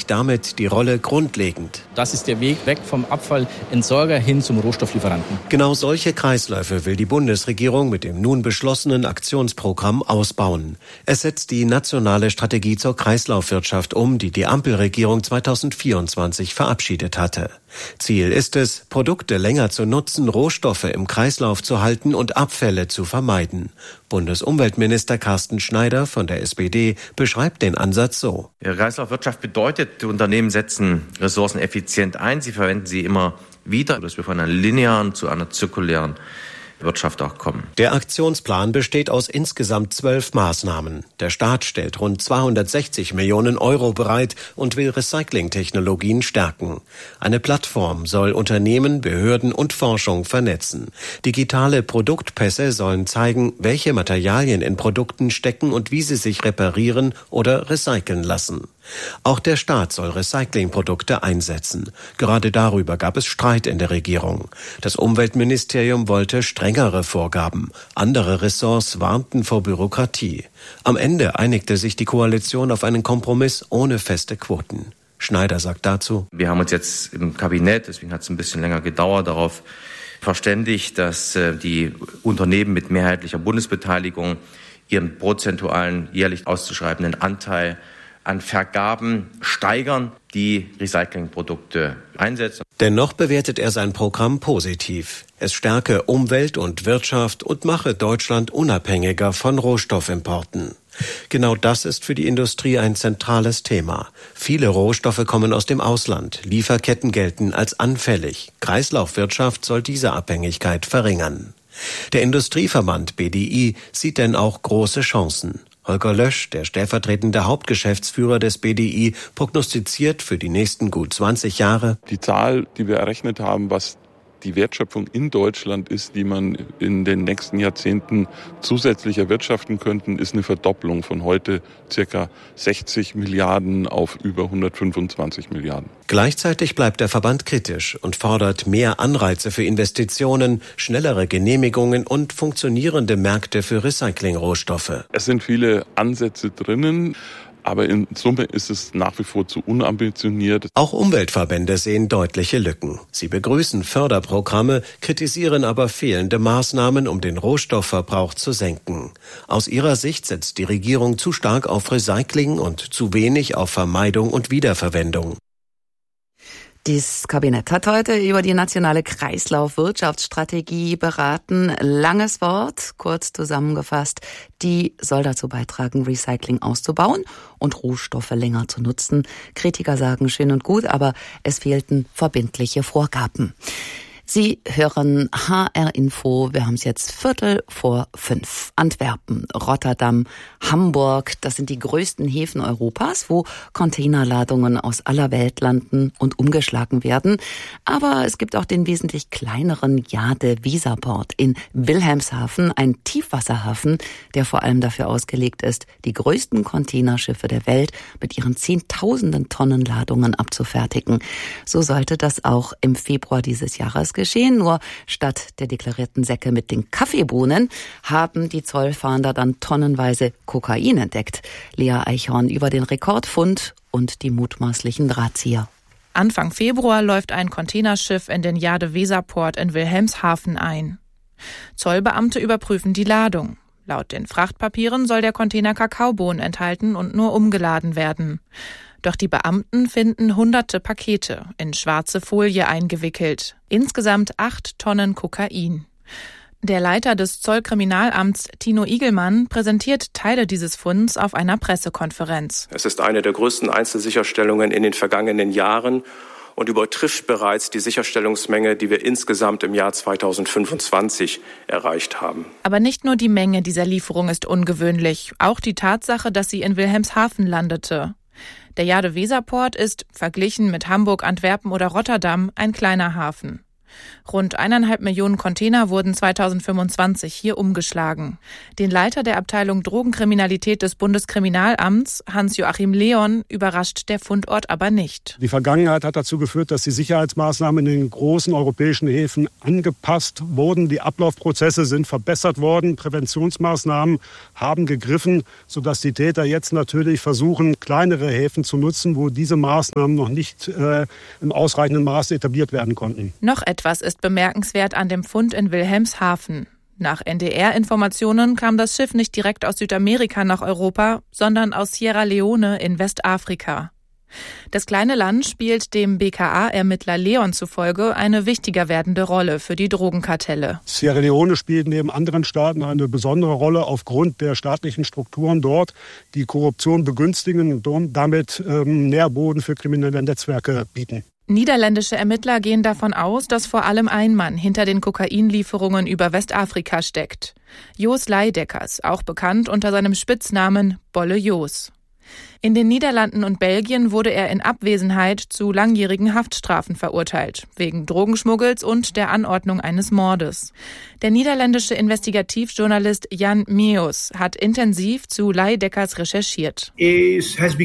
sich damit die Rolle grundlegend. Das ist der Weg weg vom Abfallentsorger hin zum Rohstofflieferanten. Genau solche Kreisläufe will die Bundesregierung mit dem nun beschlossenen Aktionsprogramm ausbauen. Es setzt die nationale Strategie zur Kreislaufwirtschaft um, die die Ampelregierung 2024 verabschiedet hatte. Ziel ist es, Produkte länger zu nutzen, Rohstoffe im Kreislauf zu halten und Abfälle zu vermeiden. Bundesumweltminister Carsten Schneider von der SPD beschreibt den Ansatz so. Kreislaufwirtschaft bedeutet, die Unternehmen setzen Ressourcen effizient ein, sie verwenden sie immer wieder, dass wir von einer linearen zu einer zirkulären Wirtschaft auch kommen. Der Aktionsplan besteht aus insgesamt 12 Maßnahmen. Der Staat stellt rund 260 Millionen Euro bereit und will Recyclingtechnologien stärken. Eine Plattform soll Unternehmen, Behörden und Forschung vernetzen. Digitale Produktpässe sollen zeigen, welche Materialien in Produkten stecken und wie sie sich reparieren oder recyceln lassen. Auch der Staat soll Recyclingprodukte einsetzen. Gerade darüber gab es Streit in der Regierung. Das Umweltministerium wollte strengere Vorgaben. Andere Ressorts warnten vor Bürokratie. Am Ende einigte sich die Koalition auf einen Kompromiss ohne feste Quoten. Schneider sagt dazu: Wir haben uns jetzt im Kabinett, deswegen hat es ein bisschen länger gedauert, darauf verständigt, dass die Unternehmen mit mehrheitlicher Bundesbeteiligung ihren prozentualen jährlich auszuschreibenden Anteil an Vergaben steigern, die Recyclingprodukte einsetzen. Dennoch bewertet er sein Programm positiv. Es stärke Umwelt und Wirtschaft und mache Deutschland unabhängiger von Rohstoffimporten. Genau das ist für die Industrie ein zentrales Thema. Viele Rohstoffe kommen aus dem Ausland. Lieferketten gelten als anfällig. Kreislaufwirtschaft soll diese Abhängigkeit verringern. Der Industrieverband BDI sieht denn auch große Chancen. Holger Lösch, der stellvertretende Hauptgeschäftsführer des BDI, prognostiziert für die nächsten gut 20 Jahre: Die Zahl, die wir errechnet haben, was die Wertschöpfung in Deutschland ist, die man in den nächsten Jahrzehnten zusätzlich erwirtschaften könnten, ist eine Verdopplung von heute ca. 60 Milliarden auf über 125 Milliarden. Gleichzeitig bleibt der Verband kritisch und fordert mehr Anreize für Investitionen, schnellere Genehmigungen und funktionierende Märkte für Recyclingrohstoffe. Es sind viele Ansätze drinnen, aber in Summe ist es nach wie vor zu unambitioniert. Auch Umweltverbände sehen deutliche Lücken. Sie begrüßen Förderprogramme, kritisieren aber fehlende Maßnahmen, um den Rohstoffverbrauch zu senken. Aus ihrer Sicht setzt die Regierung zu stark auf Recycling und zu wenig auf Vermeidung und Wiederverwendung. Das Kabinett hat heute über die nationale Kreislaufwirtschaftsstrategie beraten. Langes Wort, kurz zusammengefasst. Die soll dazu beitragen, Recycling auszubauen und Rohstoffe länger zu nutzen. Kritiker sagen schön und gut, aber es fehlten verbindliche Vorgaben. Sie hören HR Info, wir haben es jetzt 4:45. Antwerpen, Rotterdam, Hamburg, das sind die größten Häfen Europas, wo Containerladungen aus aller Welt landen und umgeschlagen werden. Aber es gibt auch den wesentlich kleineren Jade-Weserport in Wilhelmshaven, ein Tiefwasserhafen, der vor allem dafür ausgelegt ist, die größten Containerschiffe der Welt mit ihren Zehntausenden Tonnen Ladungen abzufertigen. So sollte das auch im Februar dieses Jahres geschehen, nur statt der deklarierten Säcke mit den Kaffeebohnen haben die Zollfahnder dann tonnenweise Kokain entdeckt. Lea Eichhorn über den Rekordfund und die mutmaßlichen Drahtzieher. Anfang Februar läuft ein Containerschiff in den Jade-Weserport in Wilhelmshaven ein. Zollbeamte überprüfen die Ladung. Laut den Frachtpapieren soll der Container Kakaobohnen enthalten und nur umgeladen werden. Doch die Beamten finden hunderte Pakete in schwarze Folie eingewickelt. Insgesamt 8 Tonnen Kokain. Der Leiter des Zollkriminalamts, Tino Igelmann, präsentiert Teile dieses Funds auf einer Pressekonferenz. Es ist eine der größten Einzelsicherstellungen in den vergangenen Jahren und übertrifft bereits die Sicherstellungsmenge, die wir insgesamt im Jahr 2025 erreicht haben. Aber nicht nur die Menge dieser Lieferung ist ungewöhnlich, auch die Tatsache, dass sie in Wilhelmshaven landete. Der Jade-Weserport ist, verglichen mit Hamburg, Antwerpen oder Rotterdam, ein kleiner Hafen. Rund 1,5 Millionen Container wurden 2025 hier umgeschlagen. Den Leiter der Abteilung Drogenkriminalität des Bundeskriminalamts, Hans-Joachim Leon, überrascht der Fundort aber nicht. Die Vergangenheit hat dazu geführt, dass die Sicherheitsmaßnahmen in den großen europäischen Häfen angepasst wurden. Die Ablaufprozesse sind verbessert worden. Präventionsmaßnahmen haben gegriffen, sodass die Täter jetzt natürlich versuchen, kleinere Häfen zu nutzen, wo diese Maßnahmen noch nicht im ausreichenden Maße etabliert werden konnten. Noch etwas ist bemerkenswert an dem Fund in Wilhelmshaven. Nach NDR-Informationen kam das Schiff nicht direkt aus Südamerika nach Europa, sondern aus Sierra Leone in Westafrika. Das kleine Land spielt dem BKA-Ermittler Leon zufolge eine wichtiger werdende Rolle für die Drogenkartelle. Sierra Leone spielt neben anderen Staaten eine besondere Rolle aufgrund der staatlichen Strukturen dort, die Korruption begünstigen und damit Nährboden für kriminelle Netzwerke bieten. Niederländische Ermittler gehen davon aus, dass vor allem ein Mann hinter den Kokainlieferungen über Westafrika steckt. Jos Leideckers, auch bekannt unter seinem Spitznamen Bolle Jos. In den Niederlanden und Belgien wurde er in Abwesenheit zu langjährigen Haftstrafen verurteilt, wegen Drogenschmuggels und der Anordnung eines Mordes. Der niederländische Investigativjournalist Jan Meus hat intensiv zu Leideckers recherchiert. Er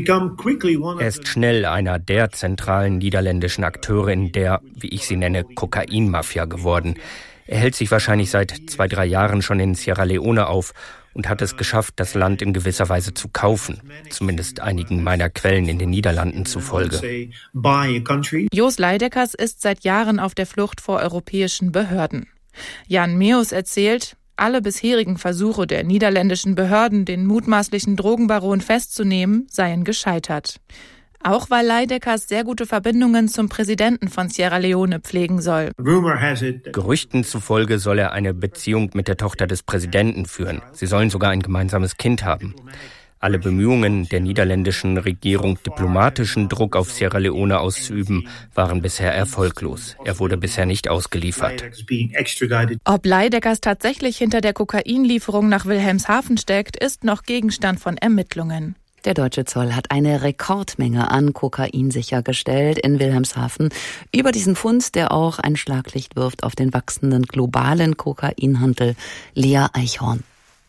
ist schnell einer der zentralen niederländischen Akteure in der, wie ich sie nenne, Kokainmafia geworden. Er hält sich wahrscheinlich seit 2-3 Jahren schon in Sierra Leone auf und hat es geschafft, das Land in gewisser Weise zu kaufen, zumindest einigen meiner Quellen in den Niederlanden zufolge. Jos Leideckers ist seit Jahren auf der Flucht vor europäischen Behörden. Jan Meus erzählt, alle bisherigen Versuche der niederländischen Behörden, den mutmaßlichen Drogenbaron festzunehmen, seien gescheitert. Auch weil Leideckers sehr gute Verbindungen zum Präsidenten von Sierra Leone pflegen soll. Gerüchten zufolge soll er eine Beziehung mit der Tochter des Präsidenten führen. Sie sollen sogar ein gemeinsames Kind haben. Alle Bemühungen der niederländischen Regierung, diplomatischen Druck auf Sierra Leone auszuüben, waren bisher erfolglos. Er wurde bisher nicht ausgeliefert. Ob Leideckers tatsächlich hinter der Kokainlieferung nach Wilhelmshaven steckt, ist noch Gegenstand von Ermittlungen. Der deutsche Zoll hat eine Rekordmenge an Kokain sichergestellt in Wilhelmshaven. Über diesen Fund, der auch ein Schlaglicht wirft auf den wachsenden globalen Kokainhandel. Lea Eichhorn.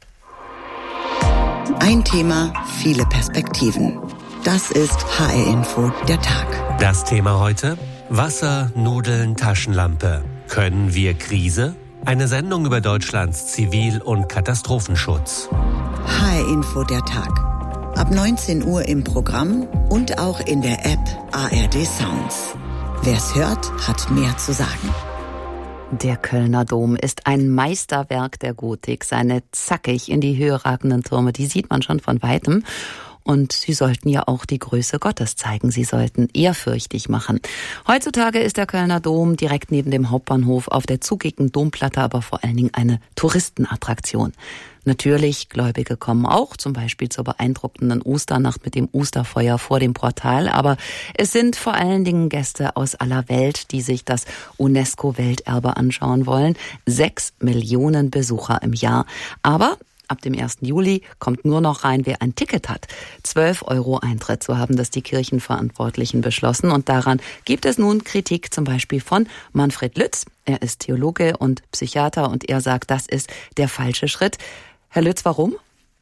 Ein Thema, viele Perspektiven. Das ist HR Info, der Tag. Das Thema heute: Wasser, Nudeln, Taschenlampe. Können wir Krise? Eine Sendung über Deutschlands Zivil- und Katastrophenschutz. HR Info, der Tag. Ab 19 Uhr im Programm und auch in der App ARD Sounds. Wer's hört, hat mehr zu sagen. Der Kölner Dom ist ein Meisterwerk der Gotik. Seine zackig in die Höhe ragenden Türme, die sieht man schon von Weitem. Und sie sollten ja auch die Größe Gottes zeigen. Sie sollten ehrfürchtig machen. Heutzutage ist der Kölner Dom direkt neben dem Hauptbahnhof auf der zugigen Domplatte aber vor allen Dingen eine Touristenattraktion. Natürlich, Gläubige kommen auch, zum Beispiel zur beeindruckenden Osternacht mit dem Osterfeuer vor dem Portal. Aber es sind vor allen Dingen Gäste aus aller Welt, die sich das UNESCO-Welterbe anschauen wollen. 6 Millionen Besucher im Jahr. Aber ab dem 1. Juli kommt nur noch rein, wer ein Ticket hat. 12 € Eintritt, so haben das die Kirchenverantwortlichen beschlossen. Und daran gibt es nun Kritik, zum Beispiel von Manfred Lütz. Er ist Theologe und Psychiater und er sagt, das ist der falsche Schritt. Herr Lütz, warum?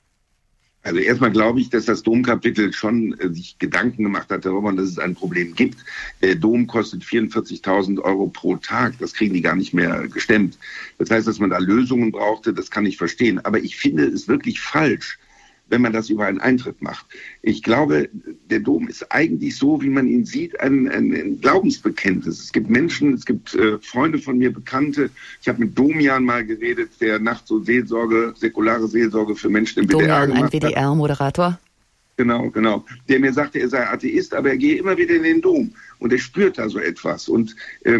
Also erstmal glaube ich, dass das Domkapitel schon sich Gedanken gemacht hat darüber, dass es ein Problem gibt. Der Dom kostet 44.000 € pro Tag. Das kriegen die gar nicht mehr gestemmt. Das heißt, dass man da Lösungen brauchte, das kann ich verstehen. Aber ich finde es wirklich falsch, wenn man das über einen Eintritt macht. Ich glaube, der Dom ist eigentlich so, wie man ihn sieht, ein Glaubensbekenntnis. Es gibt Menschen, es gibt Freunde von mir, Bekannte. Ich habe mit Domian mal geredet, der nachts so Seelsorge, säkulare Seelsorge für Menschen im WDR gemacht hat. Domian, ein WDR-Moderator. Genau. Der mir sagte, er sei Atheist, aber er gehe immer wieder in den Dom. Und er spürt da so etwas. Und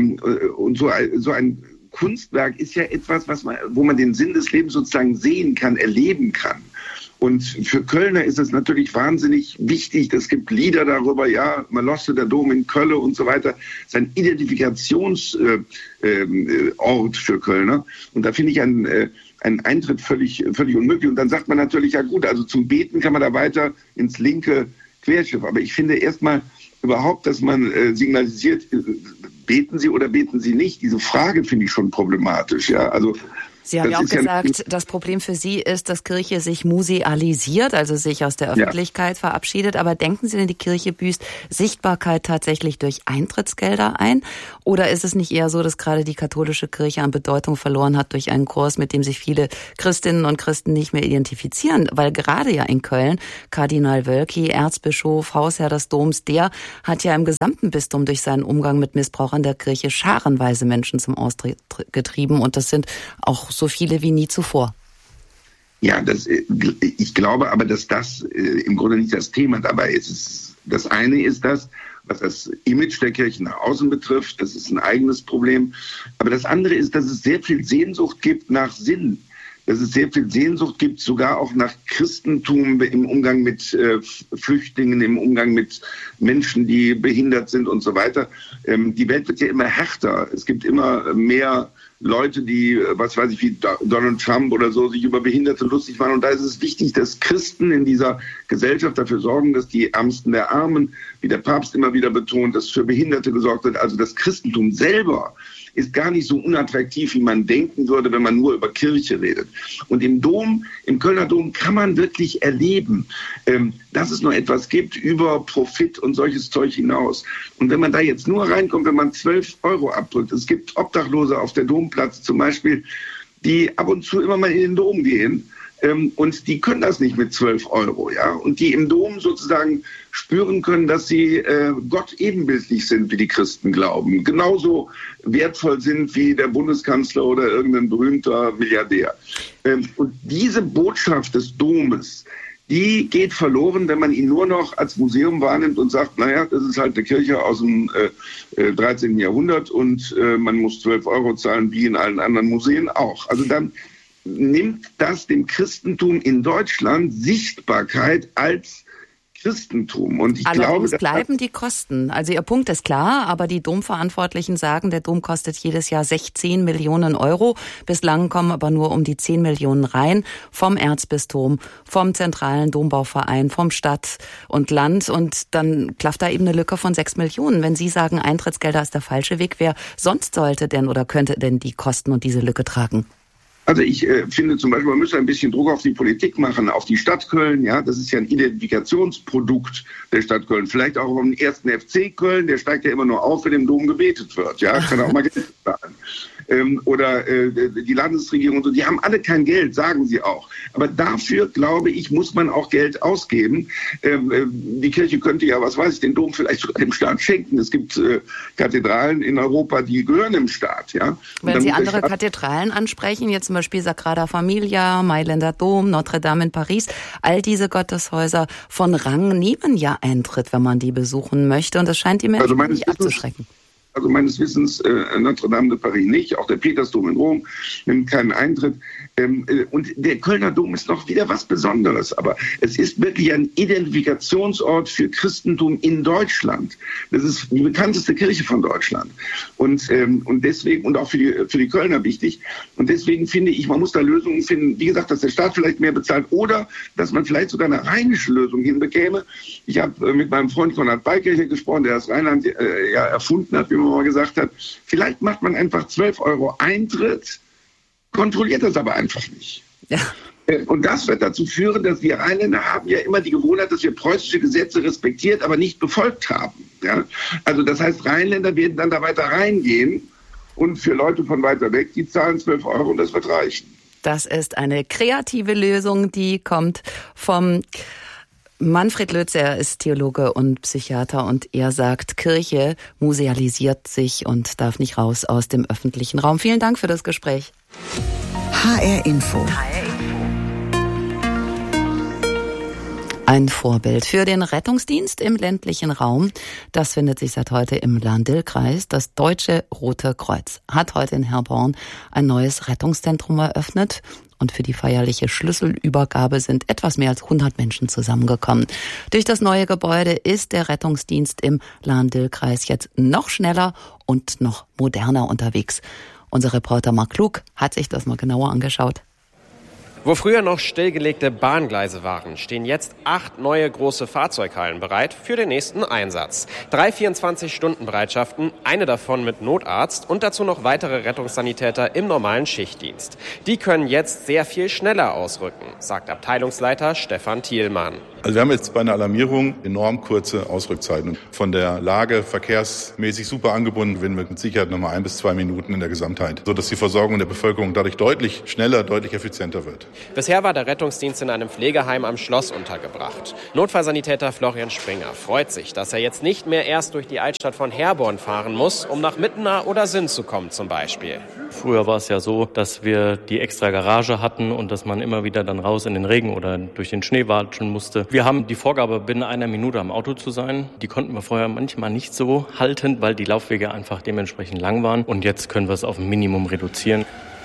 so ein Kunstwerk ist ja etwas, wo man den Sinn des Lebens sozusagen sehen kann, erleben kann. Und für Kölner ist es natürlich wahnsinnig wichtig. Es gibt Lieder darüber, ja, Malosse, der Dom in Köln und so weiter. Es ist ein Identifikationsort für Kölner. Und da finde ich einen Eintritt völlig unmöglich. Und dann sagt man natürlich, ja gut, also zum Beten kann man da weiter ins linke Querschiff. Aber ich finde erstmal überhaupt, dass man signalisiert, beten Sie oder beten Sie nicht? Diese Frage finde ich schon problematisch. Ja, also Sie haben ja auch gesagt, das Problem für Sie ist, dass Kirche sich musealisiert, also sich aus der Öffentlichkeit verabschiedet. Aber denken Sie denn, die Kirche büßt Sichtbarkeit tatsächlich durch Eintrittsgelder ein? Oder ist es nicht eher so, dass gerade die katholische Kirche an Bedeutung verloren hat durch einen Kurs, mit dem sich viele Christinnen und Christen nicht mehr identifizieren? Weil gerade ja in Köln Kardinal Wölki, Erzbischof, Hausherr des Doms, der hat ja im gesamten Bistum durch seinen Umgang mit Missbrauch in der Kirche scharenweise Menschen zum Austritt getrieben. Und das sind auch so viele wie nie zuvor. Ja, ich glaube aber, dass das im Grunde nicht das Thema dabei ist. Das eine ist das, was das Image der Kirche nach außen betrifft. Das ist ein eigenes Problem. Aber das andere ist, dass es sehr viel Sehnsucht gibt nach Sinn. Dass es sehr viel Sehnsucht gibt, sogar auch nach Christentum im Umgang mit Flüchtlingen, im Umgang mit Menschen, die behindert sind und so weiter. Die Welt wird ja immer härter. Es gibt immer mehr Leute, die, was weiß ich, wie Donald Trump oder so, sich über Behinderte lustig machen. Und da ist es wichtig, dass Christen in dieser Gesellschaft dafür sorgen, dass die Ärmsten der Armen, wie der Papst immer wieder betont, dass für Behinderte gesorgt wird. Also das Christentum selber ist gar nicht so unattraktiv, wie man denken würde, wenn man nur über Kirche redet. Und im Dom, im Kölner Dom, kann man wirklich erleben, dass es noch etwas gibt über Profit und solches Zeug hinaus. Und wenn man da jetzt nur reinkommt, wenn man 12 € abdrückt, es gibt Obdachlose auf der Domplatz zum Beispiel, die ab und zu immer mal in den Dom gehen, und die können das nicht mit 12 €, ja. Und die im Dom sozusagen spüren können, dass sie Gott ebenbildlich sind, wie die Christen glauben. Genauso wertvoll sind wie der Bundeskanzler oder irgendein berühmter Milliardär. Und diese Botschaft des Domes, die geht verloren, wenn man ihn nur noch als Museum wahrnimmt und sagt, naja, das ist halt eine Kirche aus dem 13. Jahrhundert und man muss 12 € zahlen, wie in allen anderen Museen auch. Also dann nimmt das dem Christentum in Deutschland Sichtbarkeit als Christentum. Und ich Allerdings glaube, bleiben die Kosten. Also Ihr Punkt ist klar, aber die Domverantwortlichen sagen, der Dom kostet jedes Jahr 16 Millionen €. Bislang kommen aber nur um die 10 Millionen rein vom Erzbistum, vom zentralen Dombauverein, vom Stadt und Land. Und dann klafft da eben eine Lücke von 6 Millionen. Wenn Sie sagen, Eintrittsgelder ist der falsche Weg, wer sonst sollte denn oder könnte denn die Kosten und diese Lücke tragen? Also ich finde zum Beispiel, man müsste ein bisschen Druck auf die Politik machen, auf die Stadt Köln. Ja, das ist ja ein Identifikationsprodukt der Stadt Köln. Vielleicht auch vom 1. FC Köln, der steigt ja immer nur auf, wenn im Dom gebetet wird. Ja, kann auch mal Geld bezahlen. Oder die Landesregierung und so, die haben alle kein Geld, sagen sie auch. Aber dafür, glaube ich, muss man auch Geld ausgeben. Die Kirche könnte ja, was weiß ich, den Dom vielleicht sogar dem Staat schenken. Es gibt Kathedralen in Europa, die gehören dem Staat. Ja? Wenn Sie andere Kathedralen ansprechen, jetzt zum Beispiel Sagrada Familia, Mailänder Dom, Notre Dame in Paris, all diese Gotteshäuser von Rang nehmen ja Eintritt, wenn man die besuchen möchte. Und das scheint die Menschen nicht abzuschrecken. Also meines Wissens Notre Dame de Paris nicht, auch der Petersdom in Rom nimmt keinen Eintritt. Und der Kölner Dom ist noch wieder was Besonderes. Aber es ist wirklich ein Identifikationsort für Christentum in Deutschland. Das ist die bekannteste Kirche von Deutschland. Und deswegen, und auch für die Kölner wichtig. Und deswegen finde ich, man muss da Lösungen finden. Wie gesagt, dass der Staat vielleicht mehr bezahlt oder dass man vielleicht sogar eine rheinische Lösung hinbekäme. Ich habe mit meinem Freund Konrad Beikircher gesprochen, der das Rheinland erfunden hat, wie man mal gesagt hat. Vielleicht macht man einfach 12 € Eintritt, kontrolliert das aber einfach nicht. Ja. Und das wird dazu führen, dass wir Rheinländer haben ja immer die Gewohnheit, dass wir preußische Gesetze respektiert, aber nicht befolgt haben. Ja? Also das heißt, Rheinländer werden dann da weiter reingehen und für Leute von weiter weg, die zahlen 12 € und das wird reichen. Das ist eine kreative Lösung, die kommt vom Manfred Lötz, er ist Theologe und Psychiater und er sagt, Kirche musealisiert sich und darf nicht raus aus dem öffentlichen Raum. Vielen Dank für das Gespräch. HR Info. Ein Vorbild für den Rettungsdienst im ländlichen Raum. Das findet sich seit heute im Lahn-Dill-Kreis. Das Deutsche Rote Kreuz hat heute in Herborn ein neues Rettungszentrum eröffnet. Und für die feierliche Schlüsselübergabe sind etwas mehr als 100 Menschen zusammengekommen. Durch das neue Gebäude ist der Rettungsdienst im Lahn-Dill-Kreis jetzt noch schneller und noch moderner unterwegs. Unser Reporter Marc Klug hat sich das mal genauer angeschaut. Wo früher noch stillgelegte Bahngleise waren, stehen jetzt 8 neue große Fahrzeughallen bereit für den nächsten Einsatz. 3 24-Stunden-Bereitschaften, eine davon mit Notarzt und dazu noch weitere Rettungssanitäter im normalen Schichtdienst. Die können jetzt sehr viel schneller ausrücken, sagt Abteilungsleiter Stefan Thielmann. Also wir haben jetzt bei einer Alarmierung enorm kurze Ausrückzeiten. Von der Lage verkehrsmäßig super angebunden, sind wir mit Sicherheit nochmal 1 bis 2 Minuten in der Gesamtheit, sodass die Versorgung der Bevölkerung dadurch deutlich schneller, deutlich effizienter wird. Bisher war der Rettungsdienst in einem Pflegeheim am Schloss untergebracht. Notfallsanitäter Florian Springer freut sich, dass er jetzt nicht mehr erst durch die Altstadt von Herborn fahren muss, um nach Mittenau oder Sinn zu kommen zum Beispiel. Früher war es ja so, dass wir die extra Garage hatten und dass man immer wieder dann raus in den Regen oder durch den Schnee watschen musste. Wir haben die Vorgabe, binnen 1 Minute am Auto zu sein. Die konnten wir vorher manchmal nicht so halten, weil die Laufwege einfach dementsprechend lang waren. Und jetzt können wir es auf ein Minimum reduzieren.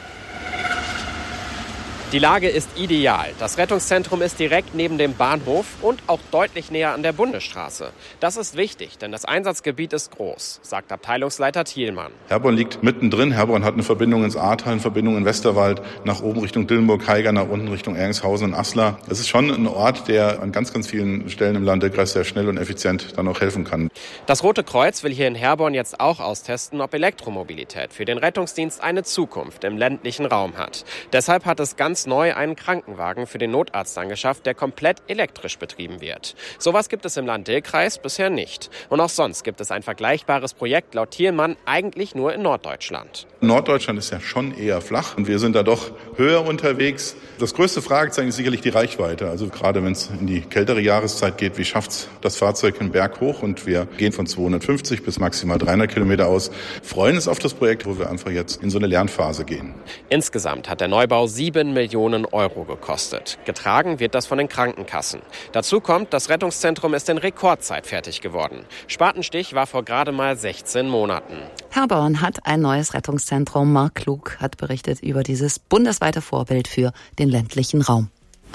Die Lage ist ideal. Das Rettungszentrum ist direkt neben dem Bahnhof und auch deutlich näher an der Bundesstraße. Das ist wichtig, denn das Einsatzgebiet ist groß, sagt Abteilungsleiter Thielmann. Herborn liegt mittendrin. Herborn hat eine Verbindung ins Ahrtal, eine Verbindung in Westerwald, nach oben Richtung Dillenburg-Haiger, nach unten Richtung Erringshausen und Aslar. Es ist schon ein Ort, der an ganz, ganz vielen Stellen im Landkreis sehr schnell und effizient dann auch helfen kann. Das Rote Kreuz will hier in Herborn jetzt auch austesten, ob Elektromobilität für den Rettungsdienst eine Zukunft im ländlichen Raum hat. Deshalb hat es ganz neu einen Krankenwagen für den Notarzt angeschafft, der komplett elektrisch betrieben wird. Sowas gibt es im Land-Dill-Kreis bisher nicht. Und auch sonst gibt es ein vergleichbares Projekt, laut Thielmann, eigentlich nur in Norddeutschland. Norddeutschland ist ja schon eher flach und wir sind da doch höher unterwegs. Das größte Fragezeichen ist sicherlich die Reichweite. Also gerade wenn es in die kältere Jahreszeit geht, wie schafft das Fahrzeug einen Berg hoch? Und wir gehen von 250 bis maximal 300 Kilometer aus. Freuen uns auf das Projekt, wo wir einfach jetzt in so eine Lernphase gehen. Insgesamt hat der Neubau 7 Millionen Euro gekostet. Getragen wird das von den Krankenkassen. Dazu kommt, das Rettungszentrum ist in Rekordzeit fertig geworden. Spatenstich war vor gerade mal 16 Monaten. Herborn hat ein neues Rettungszentrum. Marc Klug hat berichtet über dieses bundesweite Vorbild für den ländlichen Raum.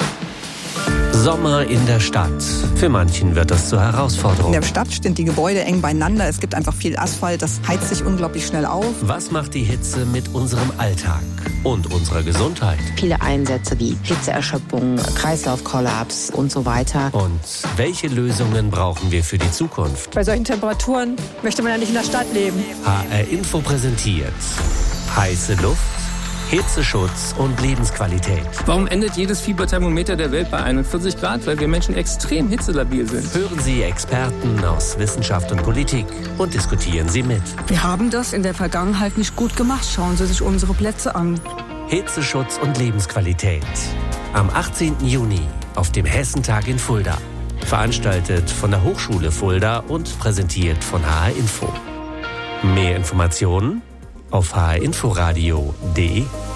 Sommer in der Stadt. Für manchen wird das zur Herausforderung. In der Stadt stehen die Gebäude eng beieinander. Es gibt einfach viel Asphalt. Das heizt sich unglaublich schnell auf. Was macht die Hitze mit unserem Alltag und unserer Gesundheit? Viele Einsätze wie Hitzeerschöpfung, Kreislaufkollaps und so weiter. Und welche Lösungen brauchen wir für die Zukunft? Bei solchen Temperaturen möchte man ja nicht in der Stadt leben. HR Info präsentiert heiße Luft, Hitzeschutz und Lebensqualität. Warum endet jedes Fieberthermometer der Welt bei 41 Grad? Weil wir Menschen extrem hitzelabil sind. Hören Sie Experten aus Wissenschaft und Politik und diskutieren Sie mit. Wir haben das in der Vergangenheit nicht gut gemacht. Schauen Sie sich unsere Plätze an. Hitzeschutz und Lebensqualität. Am 18. Juni auf dem Hessentag in Fulda. Veranstaltet von der Hochschule Fulda und präsentiert von HR Info. Mehr Informationen auf hrinforadio.de.